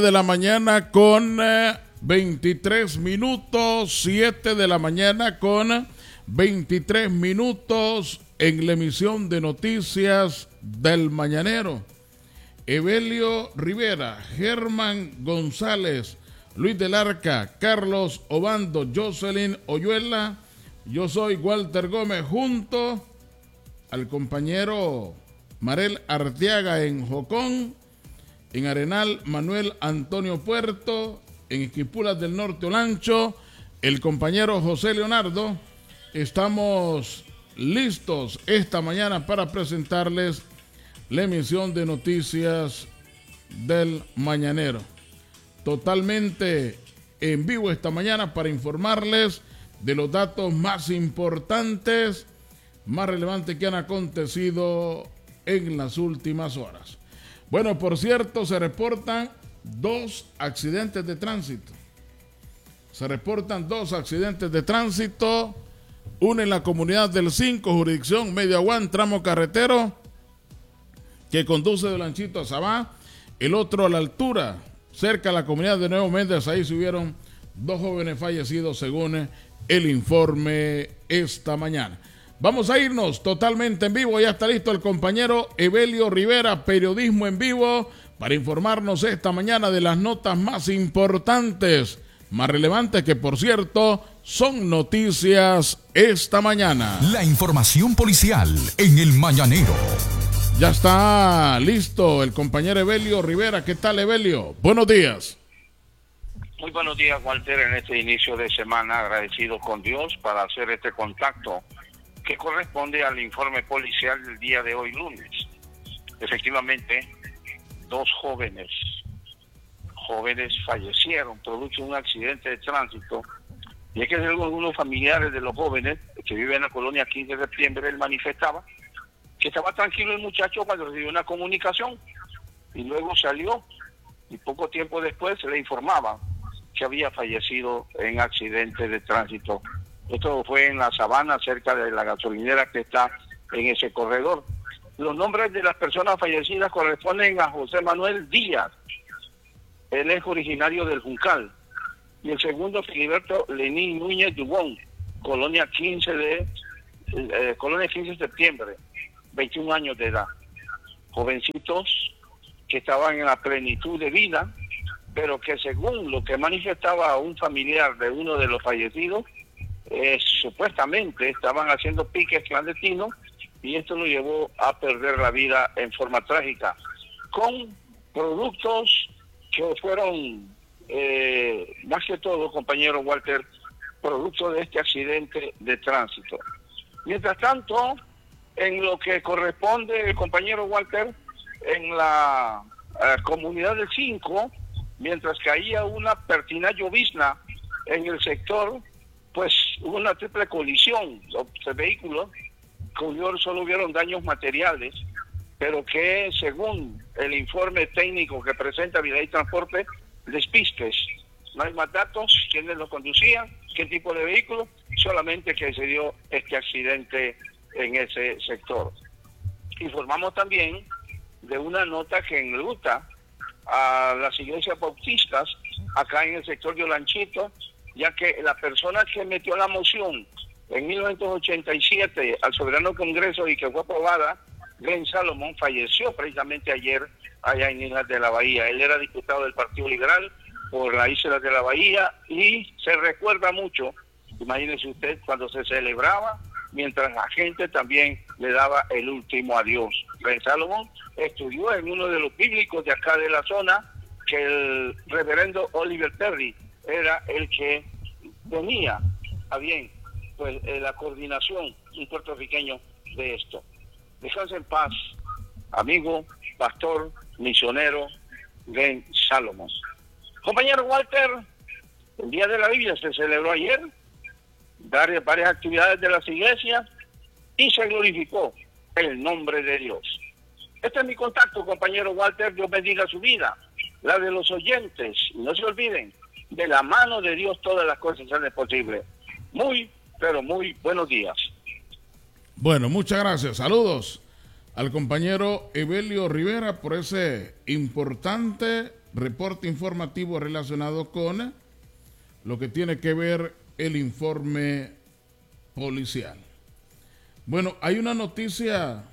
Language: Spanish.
De la mañana con 23 minutos, 7 de la mañana con 23 minutos en la emisión de noticias del Mañanero. Evelio Rivera, Germán González, Luis del Arca, Carlos Obando, Jocelyn Oyuela, yo soy Walter Gómez, junto al compañero Marel Arteaga en Jocón, en Arenal Manuel Antonio Puerto, en Esquipulas del Norte Olancho, el compañero José Leonardo. Estamos listos esta mañana para presentarles la emisión de noticias del Mañanero. Totalmente en vivo esta mañana para informarles de los datos más importantes, más relevantes que han acontecido en las últimas horas. Bueno, por cierto, se reportan dos accidentes de tránsito. Uno en la comunidad del 5, jurisdicción Medio Aguán, tramo carretero, que conduce de Lanchito a Sabá. El otro a la altura, cerca de la comunidad de Nuevo Méndez. Ahí se hubieron dos jóvenes fallecidos según el informe esta mañana. Vamos a irnos totalmente en vivo. Ya está listo el compañero Evelio Rivera, periodismo en vivo, para informarnos esta mañana de las notas más importantes, más relevantes, que por cierto son noticias esta mañana. La información policial en el Mañanero. Ya está listo el compañero Evelio Rivera. ¿Qué tal, Evelio? Buenos días. Muy buenos días, Walter, en este inicio de semana, agradecido con Dios para hacer este contacto que corresponde al informe policial del día de hoy, lunes. Efectivamente, dos jóvenes fallecieron producto de un accidente de tránsito. Y es que según algunos familiares de los jóvenes que viven en la colonia 15 de septiembre, él manifestaba que estaba tranquilo el muchacho cuando recibió una comunicación y luego salió, y poco tiempo después se le informaba que había fallecido en accidente de tránsito. Esto fue en la Sabana, cerca de la gasolinera que está en ese corredor. Los nombres de las personas fallecidas corresponden a José Manuel Díaz. Él es originario del Juncal. Y el segundo, Filiberto Lenín Núñez Dubón, Colonia 15 de septiembre, 21 años de edad. Jovencitos que estaban en la plenitud de vida, pero que según lo que manifestaba un familiar de uno de los fallecidos, supuestamente estaban haciendo piques clandestinos, y esto lo llevó a perder la vida en forma trágica, con productos que fueron, más que todo, compañero Walter, producto de este accidente de tránsito. Mientras tanto, en lo que corresponde, compañero Walter, en la comunidad del 5, mientras caía una pertinaz llovizna en el sector, pues hubo una triple colisión de vehículos, solo hubieron daños materiales, pero que según el informe técnico que presenta Vida y Transporte, despistes. No hay más datos, quiénes lo conducían, qué tipo de vehículo, solamente que se dio este accidente en ese sector. Informamos también de una nota que enluta a las iglesias bautistas acá en el sector de Olanchito, ya que la persona que metió la moción en 1987 al Soberano Congreso y que fue aprobada, Glenn Salomón, falleció precisamente ayer allá en Islas de la Bahía. Él era diputado del Partido Liberal por las Islas de la Bahía y se recuerda mucho, imagínese usted, cuando se celebraba, mientras la gente también le daba el último adiós. Glenn Salomón estudió en uno de los bíblicos de acá de la zona, que el reverendo Oliver Perry era el que tenía a bien pues la coordinación, un puertorriqueño, de esto. Descanse en paz, amigo, pastor, misionero, Glenn Salomón. Compañero Walter, el Día de la Biblia se celebró ayer, varias actividades de las iglesias, y se glorificó el nombre de Dios. Este es mi contacto, compañero Walter. Dios bendiga su vida, la de los oyentes. No se olviden, de la mano de Dios todas las cosas son posibles. Pero muy buenos días. Bueno, muchas gracias. Saludos al compañero Evelio Rivera por ese importante reporte informativo relacionado con lo que tiene que ver el informe policial. Bueno, hay una noticia